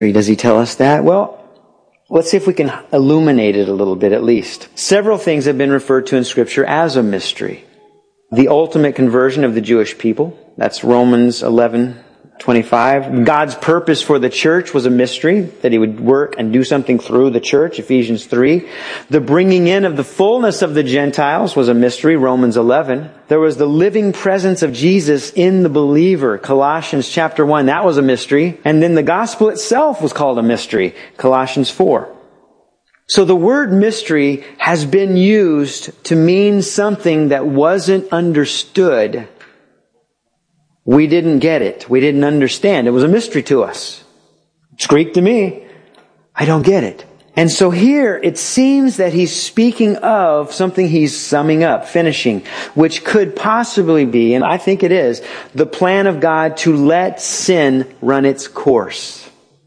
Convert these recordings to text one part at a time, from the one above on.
Does he tell us that? Well, let's see if we can illuminate it a little bit at least. Several things have been referred to in Scripture as a mystery. The ultimate conversion of the Jewish people. That's Romans 11:25. God's purpose for the church was a mystery, that he would work and do something through the church, Ephesians 3. The bringing in of the fullness of the Gentiles was a mystery, Romans 11. There was the living presence of Jesus in the believer, Colossians chapter 1. That was a mystery. And then the gospel itself was called a mystery, Colossians 4. So the word mystery has been used to mean something that wasn't understood. We didn't get it. We didn't understand. It was a mystery to us. It's Greek to me. I don't get it. And so here it seems that he's speaking of something he's summing up, finishing, which could possibly be, and I think it is, the plan of God to let sin run its course.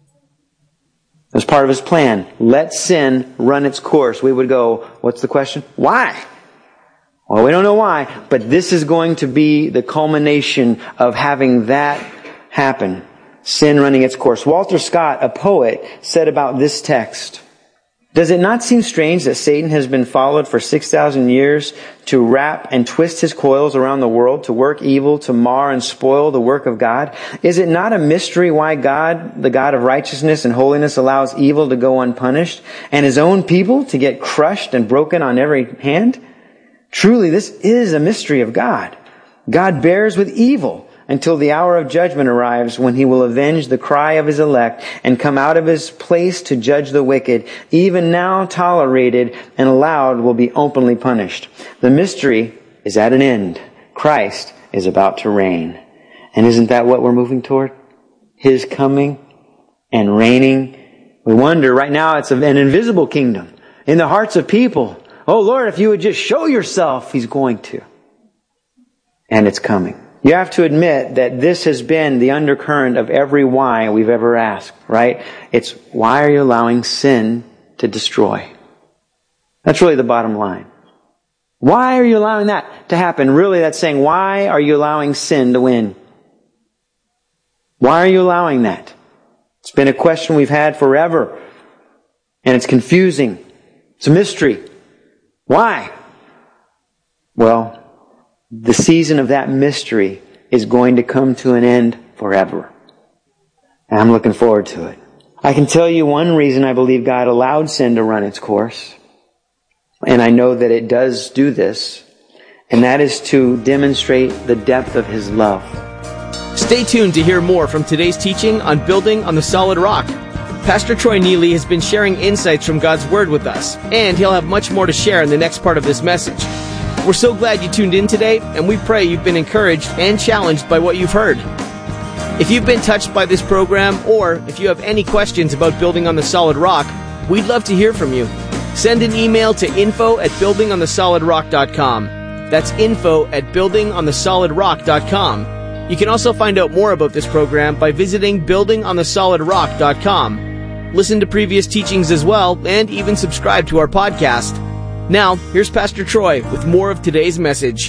As part of his plan, let sin run its course. We would go, what's the question? Why? Well, we don't know why, but this is going to be the culmination of having that happen. Sin running its course. Walter Scott, a poet, said about this text, "Does it not seem strange that Satan has been followed for 6,000 years to wrap and twist his coils around the world, to work evil, to mar and spoil the work of God? Is it not a mystery why God, the God of righteousness and holiness, allows evil to go unpunished and his own people to get crushed and broken on every hand? Truly, this is a mystery of God. God bears with evil until the hour of judgment arrives, when he will avenge the cry of his elect and come out of his place to judge the wicked. Even now tolerated and allowed will be openly punished. The mystery is at an end. Christ is about to reign." And isn't that what we're moving toward? His coming and reigning. We wonder, right now it's an invisible kingdom in the hearts of people. Oh Lord, if you would just show yourself, he's going to. And it's coming. You have to admit that this has been the undercurrent of every why we've ever asked, right? It's, why are you allowing sin to destroy? That's really the bottom line. Why are you allowing that to happen? Really, that's saying, why are you allowing sin to win? Why are you allowing that? It's been a question we've had forever. And it's confusing. It's a mystery. Why? Well, the season of that mystery is going to come to an end forever. And I'm looking forward to it. I can tell you one reason I believe God allowed sin to run its course. And I know that it does do this. And that is to demonstrate the depth of his love. Stay tuned to hear more from today's teaching on Building on the Solid Rock. Pastor Troy Neely has been sharing insights from God's Word with us, and he'll have much more to share in the next part of this message. We're so glad you tuned in today, and we pray you've been encouraged and challenged by what you've heard. If you've been touched by this program, or if you have any questions about Building on the Solid Rock, we'd love to hear from you. Send an email to info@buildingonthesolidrock.com. That's info@buildingonthesolidrock.com. You can also find out more about this program by visiting buildingonthesolidrock.com. Listen to previous teachings as well, and even subscribe to our podcast. Now, here's Pastor Troy with more of today's message.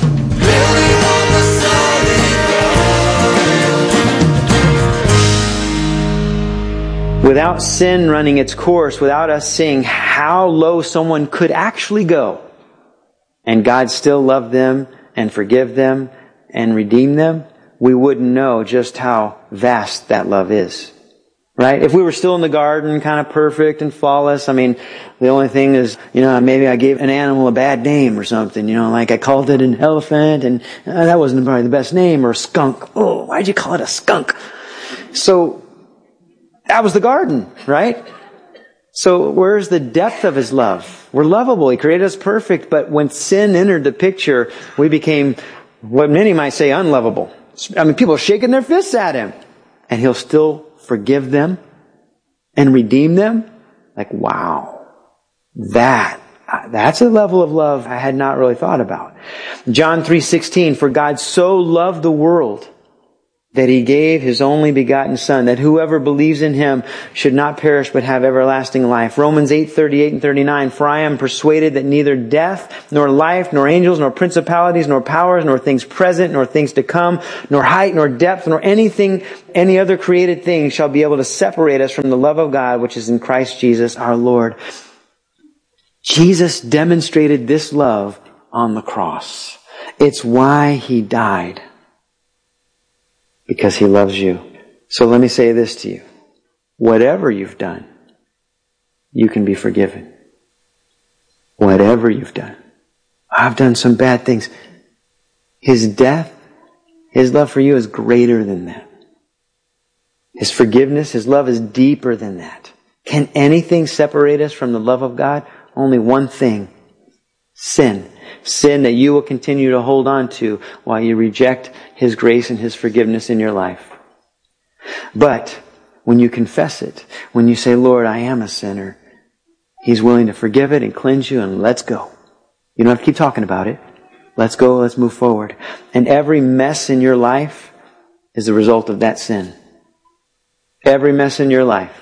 Without sin running its course, without us seeing how low someone could actually go, and God still love them and forgive them and redeem them, we wouldn't know just how vast that love is. Right? If we were still in the garden, kind of perfect and flawless, I mean, the only thing is, maybe I gave an animal a bad name or something, like I called it an elephant and that wasn't probably the best name, or a skunk. Oh, why'd you call it a skunk? So, that was the garden, right? So, where's the depth of his love? We're lovable. He created us perfect, but when sin entered the picture, we became what many might say unlovable. I mean, people are shaking their fists at him. And he'll still forgive them and redeem them. Like, wow. That's a level of love I had not really thought about. John 3:16, "For God so loved the world that He gave His only begotten Son, that whoever believes in Him should not perish but have everlasting life. Romans 8:38 and 39, for I am persuaded that neither death, nor life, nor angels, nor principalities, nor powers, nor things present, nor things to come, nor height, nor depth, nor any other created thing shall be able to separate us from the love of God, which is in Christ Jesus our Lord. Jesus demonstrated this love on the cross. It's why He died. Because He loves you. So let me say this to you. Whatever you've done, you can be forgiven. Whatever you've done. I've done some bad things. His death, His love for you is greater than that. His forgiveness, His love is deeper than that. Can anything separate us from the love of God? Only one thing. Sin. Sin that you will continue to hold on to while you reject His grace and His forgiveness in your life. But when you confess it, when you say, Lord, I am a sinner, He's willing to forgive it and cleanse you, and let's go. You don't have to keep talking about it. Let's go, let's move forward. And every mess in your life is the result of that sin. Every mess in your life.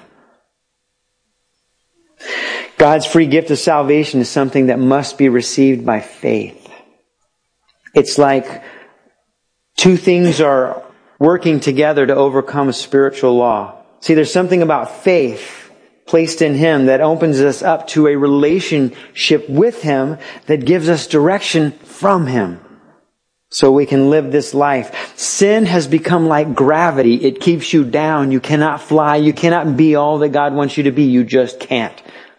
God's free gift of salvation is something that must be received by faith. It's like two things are working together to overcome a spiritual law. See, there's something about faith placed in Him that opens us up to a relationship with Him that gives us direction from Him so we can live this life. Sin has become like gravity. It keeps you down. You cannot fly. You cannot be all that God wants you to be. You just can't.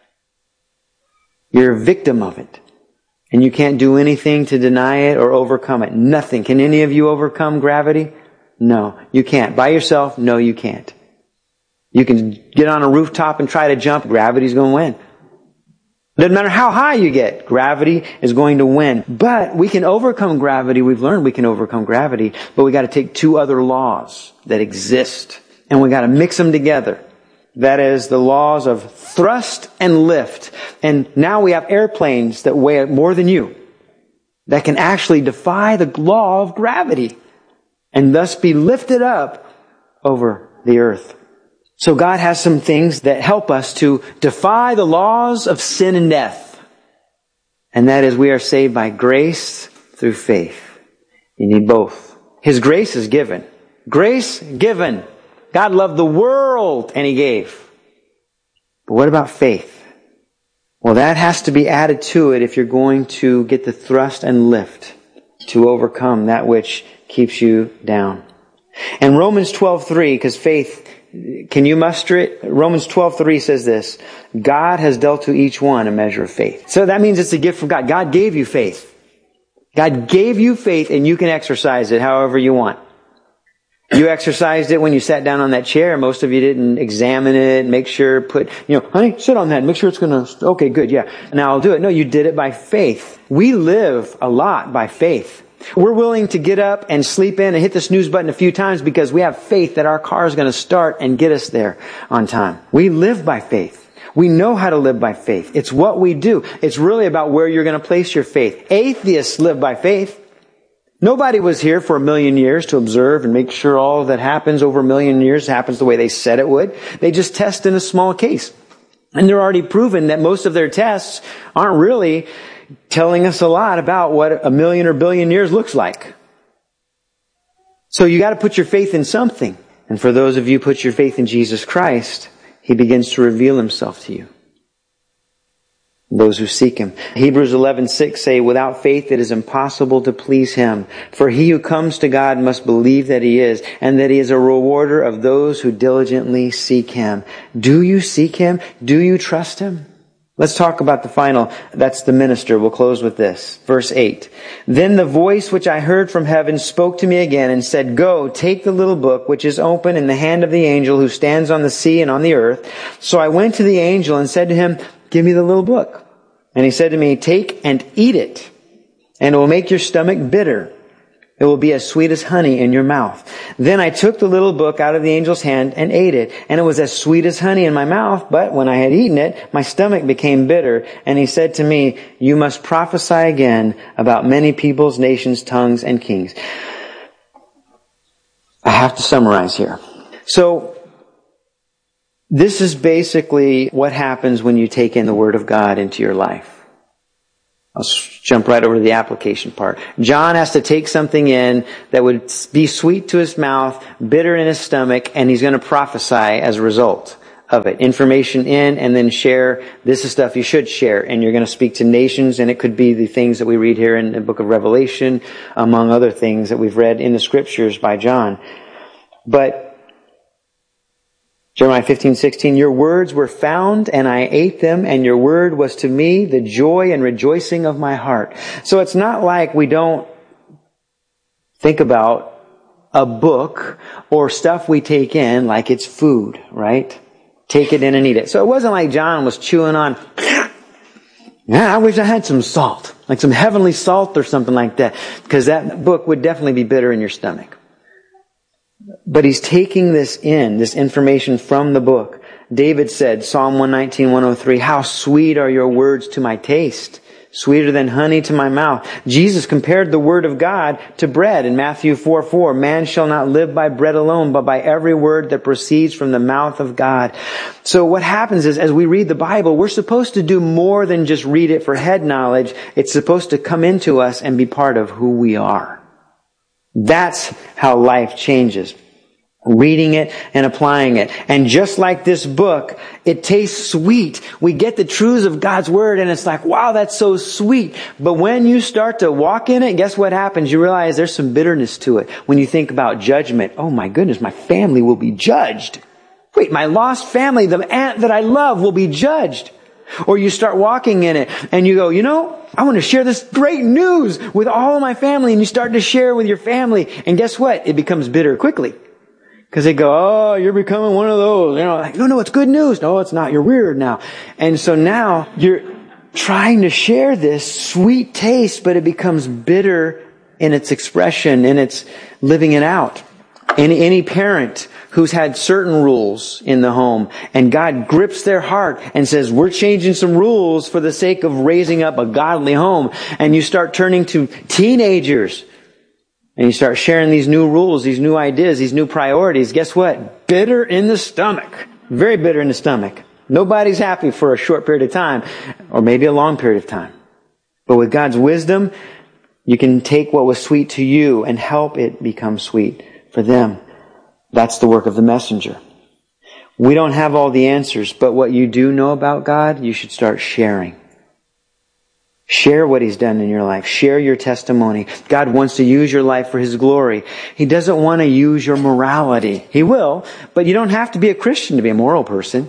You're a victim of it. And you can't do anything to deny it or overcome it. Nothing. Can any of you overcome gravity? No, you can't. By yourself? No, you can't. You can get on a rooftop and try to jump. Gravity's going to win. Doesn't matter how high you get. Gravity is going to win. But we can overcome gravity. We've learned we can overcome gravity. But we got to take two other laws that exist. And we got to mix them together. That is the laws of thrust and lift. And now we have airplanes that weigh more than you, that can actually defy the law of gravity and thus be lifted up over the earth. So God has some things that help us to defy the laws of sin and death. And that is we are saved by grace through faith. You need both. His grace is given. Grace given. God loved the world and He gave. But what about faith? Well, that has to be added to it if you're going to get the thrust and lift to overcome that which keeps you down. And Romans 12:3, because faith, can you muster it? Romans 12:3 says this, God has dealt to each one a measure of faith. So that means it's a gift from God. God gave you faith. God gave you faith and you can exercise it however you want. You exercised it when you sat down on that chair. Most of you didn't examine it, make sure, honey, sit on that, make sure it's okay, good, yeah. Now I'll do it. No, you did it by faith. We live a lot by faith. We're willing to get up and sleep in and hit the snooze button a few times because we have faith that our car is going to start and get us there on time. We live by faith. We know how to live by faith. It's what we do. It's really about where you're going to place your faith. Atheists live by faith. Nobody was here for 1,000,000 years to observe and make sure all that happens over 1,000,000 years happens the way they said it would. They just test in a small case. And they're already proven that most of their tests aren't really telling us a lot about what 1,000,000 or 1,000,000,000 years looks like. So you got to put your faith in something. And for those of you who put your faith in Jesus Christ, He begins to reveal Himself to you. Those who seek Him. Hebrews 11:6 say, without faith it is impossible to please Him. For he who comes to God must believe that He is, and that He is a rewarder of those who diligently seek Him. Do you seek Him? Do you trust Him? Let's talk about the final. That's the minister. We'll close with this. Verse 8. Then the voice which I heard from heaven spoke to me again and said, go, take the little book which is open in the hand of the angel who stands on the sea and on the earth. So I went to the angel and said to him, give me the little book. And he said to me, take and eat it, and it will make your stomach bitter. It will be as sweet as honey in your mouth. Then I took the little book out of the angel's hand and ate it, and it was as sweet as honey in my mouth. But when I had eaten it, my stomach became bitter. And he said to me, you must prophesy again about many peoples, nations, tongues, and kings. I have to summarize here. So, this is basically what happens when you take in the Word of God into your life. I'll jump right over to the application part. John has to take something in that would be sweet to his mouth, bitter in his stomach, and he's going to prophesy as a result of it. Information in and then share. This is stuff you should share. And you're going to speak to nations, and it could be the things that we read here in the book of Revelation, among other things that we've read in the scriptures by John. But Jeremiah 15:16, your words were found and I ate them, and your word was to me the joy and rejoicing of my heart. So it's not like we don't think about a book or stuff we take in like it's food, right? Take it in and eat it. So it wasn't like John was chewing on, yeah, I wish I had some salt, like some heavenly salt or something like that, because that book would definitely be bitter in your stomach. But he's taking this in, this information from the book. David said, Psalm 119:103, how sweet are your words to my taste, sweeter than honey to my mouth. Jesus compared the word of God to bread in Matthew 4:4. Man shall not live by bread alone, but by every word that proceeds from the mouth of God. So what happens is, as we read the Bible, we're supposed to do more than just read it for head knowledge. It's supposed to come into us and be part of who we are. That's how life changes. Reading it and applying it. And just like this book, it tastes sweet. We get the truths of God's Word and it's like, wow, that's so sweet. But when you start to walk in it, guess what happens? You realize there's some bitterness to it. When you think about judgment, oh my goodness, my family will be judged. Wait, my lost family, the aunt that I love, will be judged. Or you start walking in it and you go, I want to share this great news with all of my family. And you start to share with your family. And guess what? It becomes bitter quickly. Because they go, oh, you're becoming one of those. Like, no, it's good news. No, it's not. You're weird now. And so now you're trying to share this sweet taste, but it becomes bitter in its expression, in its living it out. Any parent who's had certain rules in the home, and God grips their heart and says, we're changing some rules for the sake of raising up a godly home. And you start turning to teenagers, and you start sharing these new rules, these new ideas, these new priorities. Guess what? Bitter in the stomach. Very bitter in the stomach. Nobody's happy for a short period of time, or maybe a long period of time. But with God's wisdom, you can take what was sweet to you and help it become sweet for them. That's the work of the messenger. We don't have all the answers, but what you do know about God, you should start sharing. Share what He's done in your life. Share your testimony. God wants to use your life for His glory. He doesn't want to use your morality. He will, but you don't have to be a Christian to be a moral person.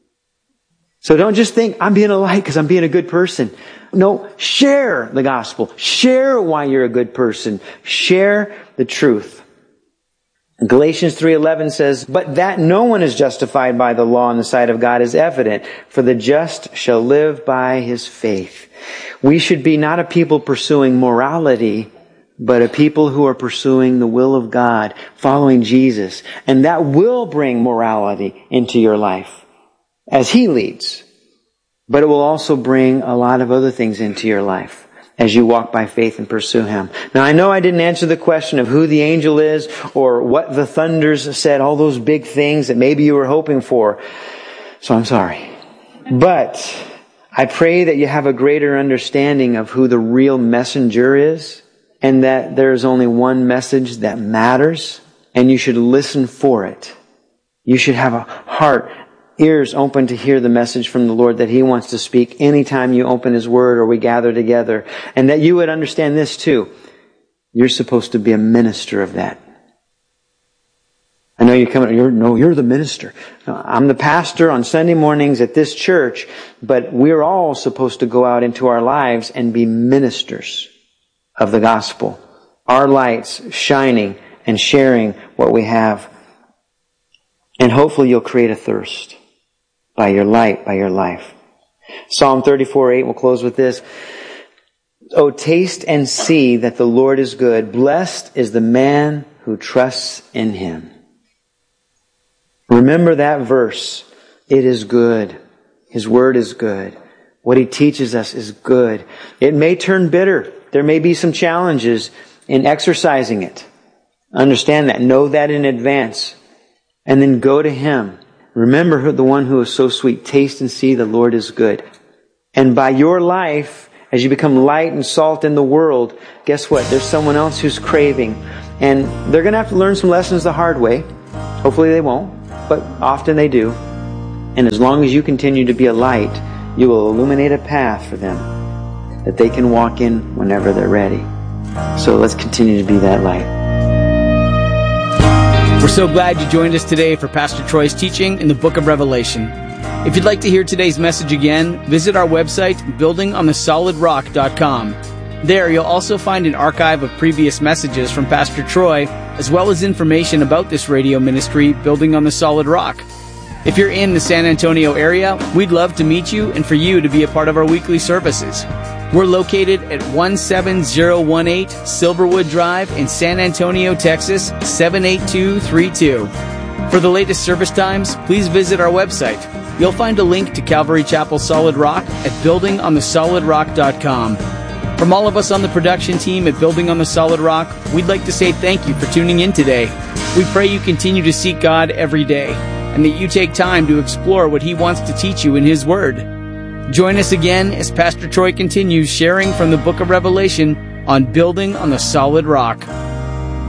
So don't just think, I'm being a light because I'm being a good person. No, share the gospel. Share why you're a good person. Share the truth. Galatians 3:11 says, but that no one is justified by the law in the sight of God is evident, for the just shall live by his faith. We should be not a people pursuing morality, but a people who are pursuing the will of God, following Jesus. And that will bring morality into your life as He leads. But it will also bring a lot of other things into your life as you walk by faith and pursue Him. Now, I know I didn't answer the question of who the angel is or what the thunders said, all those big things that maybe you were hoping for. So I'm sorry. But I pray that you have a greater understanding of who the real messenger is, and that there's only one message that matters, and you should listen for it. You should have a heart, ears open to hear the message from the Lord that He wants to speak anytime you open His Word or we gather together. And that you would understand this too. You're supposed to be a minister of that. I know you're the minister. I'm the pastor on Sunday mornings at this church, but we're all supposed to go out into our lives and be ministers of the gospel. Our lights shining and sharing what we have. And hopefully you'll create a thirst by your light, by your life. Psalm 34:8, we'll close with this. Oh, taste and see that the Lord is good. Blessed is the man who trusts in Him. Remember that verse. It is good. His Word is good. What He teaches us is good. It may turn bitter. There may be some challenges in exercising it. Understand that. Know that in advance. And then go to Him. Remember the one who is so sweet. Taste and see the Lord is good. And by your life, as you become light and salt in the world, guess what? There's someone else who's craving. And they're going to have to learn some lessons the hard way. Hopefully they won't, but often they do. And as long as you continue to be a light, you will illuminate a path for them that they can walk in whenever they're ready. So let's continue to be that light. We're so glad you joined us today for Pastor Troy's teaching in the book of Revelation. If you'd like to hear today's message again, visit our website, buildingonthesolidrock.com. There, you'll also find an archive of previous messages from Pastor Troy, as well as information about this radio ministry, Building on the Solid Rock. If you're in the San Antonio area, we'd love to meet you and for you to be a part of our weekly services. We're located at 17018 Silverwood Drive in San Antonio, Texas, 78232. For the latest service times, please visit our website. You'll find a link to Calvary Chapel Solid Rock at buildingonthesolidrock.com. From all of us on the production team at Building on the Solid Rock, we'd like to say thank you for tuning in today. We pray you continue to seek God every day, and that you take time to explore what He wants to teach you in His Word. Join us again as Pastor Troy continues sharing from the book of Revelation on Building on the Solid Rock.